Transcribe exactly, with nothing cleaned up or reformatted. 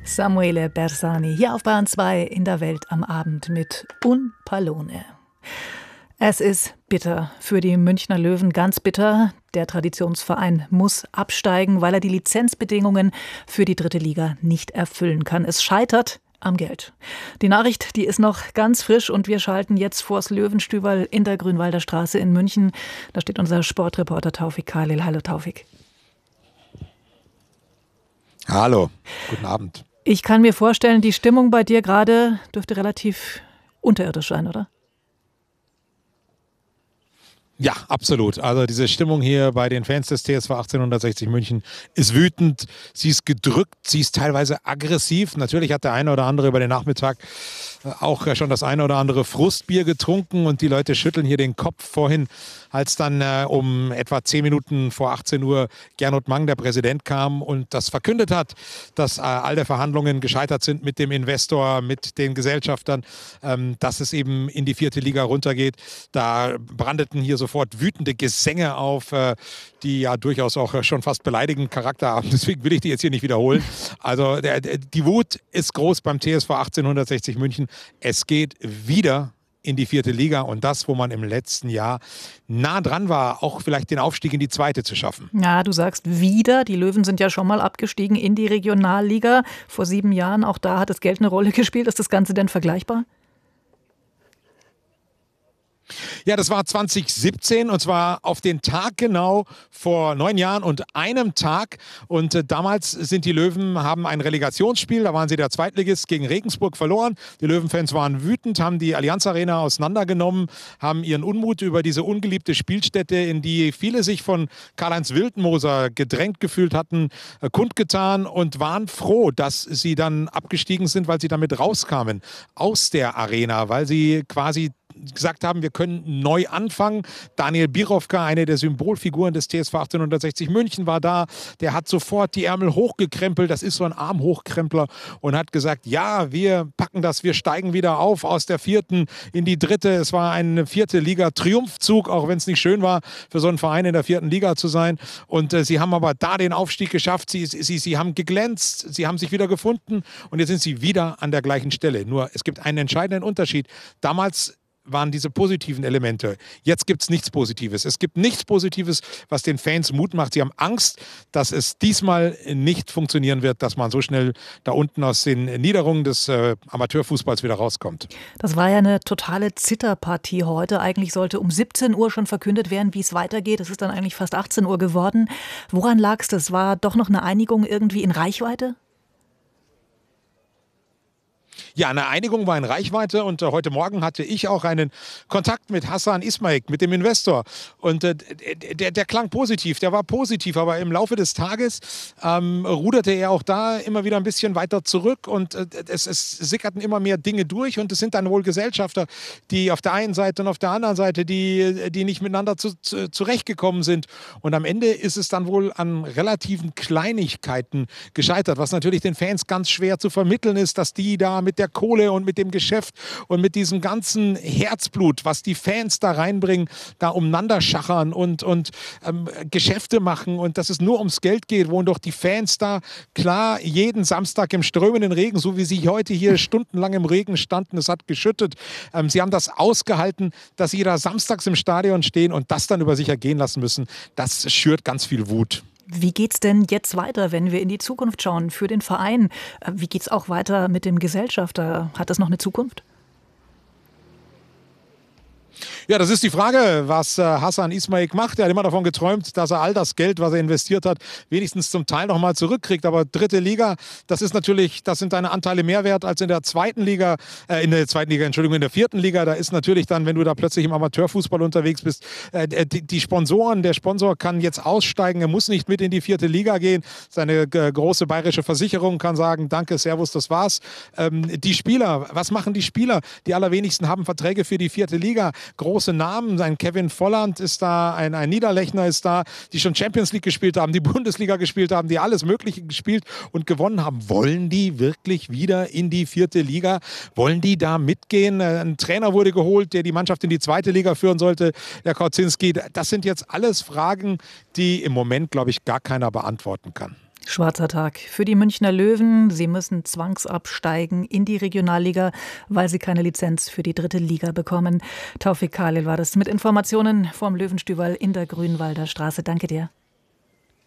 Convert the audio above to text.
Samuele Bersani hier auf Bayern zwei in der Welt am Abend mit Un Pallone. Es ist bitter für die Münchner Löwen, ganz bitter. Der Traditionsverein muss absteigen, weil er die Lizenzbedingungen für die dritte Liga nicht erfüllen kann. Es scheitert am Geld. Die Nachricht, die ist noch ganz frisch und wir schalten jetzt vors Löwenstüberl in der Grünwalder Straße in München. Da steht unser Sportreporter Taufik Khalil. Hallo Taufik. Hallo, guten Abend. Ich kann mir vorstellen, die Stimmung bei dir gerade dürfte relativ unterirdisch sein, oder? Ja, absolut. Also diese Stimmung hier bei den Fans des T S V achtzehnhundertsechzig München ist wütend, sie ist gedrückt, sie ist teilweise aggressiv. Natürlich hat der eine oder andere über den Nachmittag auch schon das eine oder andere Frustbier getrunken und die Leute schütteln hier den Kopf. Vorhin, als dann äh, um etwa zehn Minuten vor achtzehn Uhr Gernot Mang, der Präsident, kam und das verkündet hat, dass äh, all der Verhandlungen gescheitert sind mit dem Investor, mit den Gesellschaftern, ähm, dass es eben in die vierte Liga runtergeht. Da brandeten hier sofort wütende Gesänge auf, äh, die ja durchaus auch schon fast beleidigenden Charakter haben. Deswegen will ich die jetzt hier nicht wiederholen. Also der, der, die Wut ist groß beim T S V achtzehnhundertsechzig München. Es geht wieder in die vierte Liga und das, wo man im letzten Jahr nah dran war, auch vielleicht den Aufstieg in die zweite zu schaffen. Ja, du sagst wieder, die Löwen sind ja schon mal abgestiegen in die Regionalliga vor sieben Jahren. Auch da hat das Geld eine Rolle gespielt. Ist das Ganze denn vergleichbar? Ja, das war zwanzig siebzehn und zwar auf den Tag genau vor neun Jahren und einem Tag. Und äh, damals sind die Löwen, haben ein Relegationsspiel, da waren sie der Zweitligist, gegen Regensburg verloren. Die Löwenfans waren wütend, haben die Allianz Arena auseinandergenommen, haben ihren Unmut über diese ungeliebte Spielstätte, in die viele sich von Karl-Heinz Wildmoser gedrängt gefühlt hatten, äh, kundgetan und waren froh, dass sie dann abgestiegen sind, weil sie damit rauskamen aus der Arena, weil sie quasi gesagt haben, wir können neu anfangen. Daniel Birovka, eine der Symbolfiguren des T S V achtzehnhundertsechzig München, war da. Der hat sofort die Ärmel hochgekrempelt, das ist so ein Armhochkrempler, und hat gesagt, ja, wir packen das, wir steigen wieder auf aus der vierten in die dritte. Es war ein vierte Liga-Triumphzug, auch wenn es nicht schön war, für so einen Verein in der vierten Liga zu sein. Und äh, sie haben aber da den Aufstieg geschafft. Sie, sie, sie haben geglänzt, sie haben sich wieder gefunden und jetzt sind sie wieder an der gleichen Stelle. Nur es gibt einen entscheidenden Unterschied. Damals waren diese positiven Elemente. Jetzt gibt es nichts Positives. Es gibt nichts Positives, was den Fans Mut macht. Sie haben Angst, dass es diesmal nicht funktionieren wird, dass man so schnell da unten aus den Niederungen des äh, Amateurfußballs wieder rauskommt. Das war ja eine totale Zitterpartie heute. Eigentlich sollte um siebzehn Uhr schon verkündet werden, wie es weitergeht. Es ist dann eigentlich fast achtzehn Uhr geworden. Woran lag es? Das war doch noch eine Einigung irgendwie in Reichweite? Ja, eine Einigung war in Reichweite und äh, heute Morgen hatte ich auch einen Kontakt mit Hassan Ismaik, mit dem Investor. Und äh, der, der klang positiv, der war positiv, aber im Laufe des Tages ähm, ruderte er auch da immer wieder ein bisschen weiter zurück und äh, es, es sickerten immer mehr Dinge durch und es sind dann wohl Gesellschafter, die auf der einen Seite und auf der anderen Seite, die, die nicht miteinander zu, zu, zurechtgekommen sind. Und am Ende ist es dann wohl an relativen Kleinigkeiten gescheitert, was natürlich den Fans ganz schwer zu vermitteln ist, dass die da mit der Kohle und mit dem Geschäft und mit diesem ganzen Herzblut, was die Fans da reinbringen, da umeinander schachern und, und ähm, Geschäfte machen und dass es nur ums Geld geht, wo doch die Fans da klar jeden Samstag im strömenden Regen, so wie sie heute hier stundenlang im Regen standen, es hat geschüttet, ähm, sie haben das ausgehalten, dass sie da samstags im Stadion stehen und das dann über sich ergehen lassen müssen, das schürt ganz viel Wut. Wie geht's denn jetzt weiter, wenn wir in die Zukunft schauen für den Verein? Wie geht's auch weiter mit dem Gesellschafter? Hat das noch eine Zukunft? Ja, das ist die Frage, was äh, Hassan Ismaik macht. Er hat immer davon geträumt, dass er all das Geld, was er investiert hat, wenigstens zum Teil noch mal zurückkriegt. Aber dritte Liga, das ist natürlich, das sind deine Anteile mehr wert als in der zweiten Liga, äh, in der zweiten Liga, Entschuldigung, in der vierten Liga. Da ist natürlich dann, wenn du da plötzlich im Amateurfußball unterwegs bist, äh, die, die Sponsoren, der Sponsor kann jetzt aussteigen, er muss nicht mit in die vierte Liga gehen. Seine äh, große bayerische Versicherung kann sagen, danke, servus, das war's. Ähm, die Spieler, was machen die Spieler? Die allerwenigsten haben Verträge für die vierte Liga. Große Namen, ein Kevin Volland ist da, ein, ein Niederlechner ist da, die schon Champions League gespielt haben, die Bundesliga gespielt haben, die alles Mögliche gespielt und gewonnen haben. Wollen die wirklich wieder in die vierte Liga? Wollen die da mitgehen? Ein Trainer wurde geholt, der die Mannschaft in die zweite Liga führen sollte, der Kautzinski. Das sind jetzt alles Fragen, die im Moment, glaube ich, gar keiner beantworten kann. Schwarzer Tag für die Münchner Löwen. Sie müssen zwangsabsteigen in die Regionalliga, weil sie keine Lizenz für die dritte Liga bekommen. Taufik Khalil war das mit Informationen vom Löwenstüberl in der Grünwalder Straße. Danke dir.